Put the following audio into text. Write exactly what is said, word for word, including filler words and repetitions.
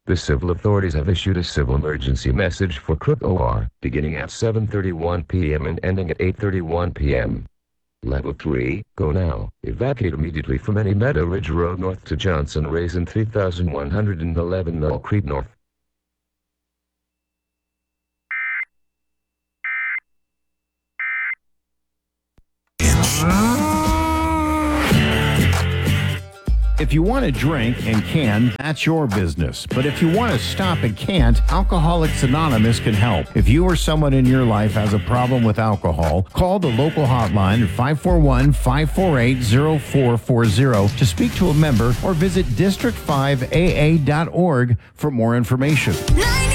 The civil authorities have issued a civil emergency message for Crook O R, beginning at seven thirty-one p.m. and ending at eight thirty-one p.m. Level three, go now. Evacuate immediately from any Meadow Ridge Road north to Johnson Raisin three thousand one hundred eleven Mill Creek North. If you want to drink and can, that's your business. But if you want to stop and can't, Alcoholics Anonymous can help. If you or someone in your life has a problem with alcohol, call the local hotline at five four one, five four eight, zero four four zero to speak to a member or visit district five A A dot org for more information.